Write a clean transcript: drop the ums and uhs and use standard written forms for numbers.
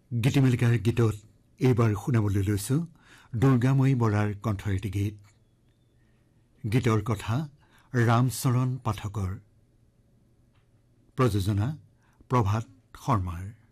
গীতিমালিকাৰ গীতত এইবাৰ শুনাবলৈ লৈছো দুৰ্গাময়ী বৰাৰ কণ্ঠৰ এটি গীত। গীতৰ কথা ৰামচৰণ পাঠকৰ, প্ৰযোজনা প্ৰভাত শৰ্মাৰ।